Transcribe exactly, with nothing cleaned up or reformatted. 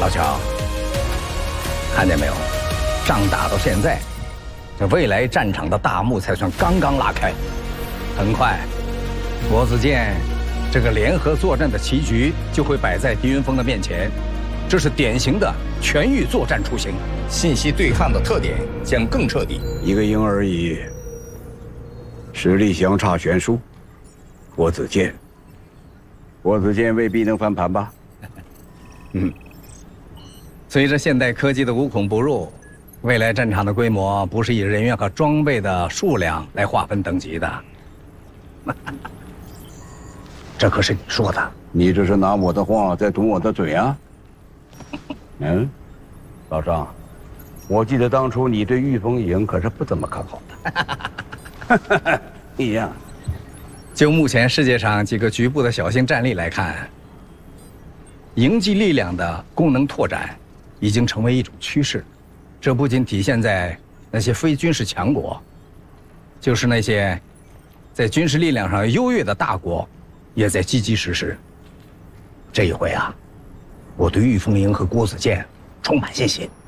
老乔，看见没有？仗打到现在，这未来战场的大幕才算刚刚拉开。很快，国子监这个联合作战的棋局就会摆在狄云峰的面前，这是典型的全域作战雏形。 信息对抗的特点将更彻底。 一个营而已，实力相差悬殊。国子监，国子监未必能翻盘吧？ 嗯。随着现代科技的无孔不入，未来战场的规模不是以人员和装备的数量来划分等级的。这可是你说的。 你这是拿我的话在堵我的嘴啊？嗯，老张，我记得当初你对御风营可是不怎么看好的。你呀， 就目前世界上几个局部的小型战力来看，营际力量的功能拓展已经成为一种趋势。这不仅体现在那些非军事强国，就是那些在军事力量上优越的大国，也在积极实施。这一回啊，我对御风营和郭子监充满信心。